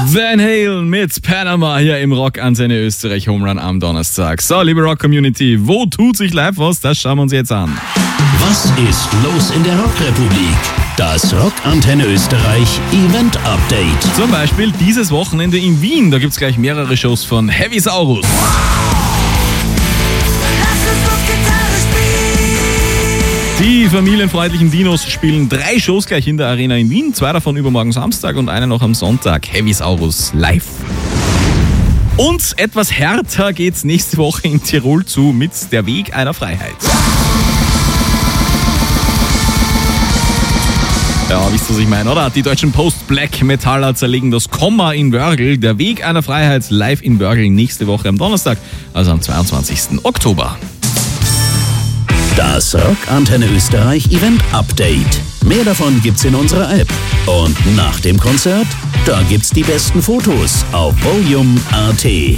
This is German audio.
Van Halen mit Panama hier im Rockantenne Österreich Home Run am Donnerstag. So, liebe Rock-Community, wo tut sich live was? Das schauen wir uns jetzt an. Was ist los in der Rockrepublik? Das Rockantenne Österreich Event Update. Zum Beispiel dieses Wochenende in Wien. Da gibt es gleich mehrere Shows von Heavy Saurus. Die familienfreundlichen Dinos spielen 3 Shows gleich in der Arena in Wien. 2 davon übermorgen Samstag und eine noch am Sonntag. Heavy Saurus live. Und etwas härter geht's nächste Woche in Tirol zu mit Der Weg einer Freiheit. Ja, wisst ihr, was ich meine, oder? Die deutschen Post-Black-Metaller zerlegen das Komma in Wörgl. Der Weg einer Freiheit live in Wörgl nächste Woche am Donnerstag, also am 22. Oktober. Das Rockantenne Österreich Event Update. Mehr davon gibt's in unserer App. Und nach dem Konzert, da gibt's die besten Fotos auf Volume.at.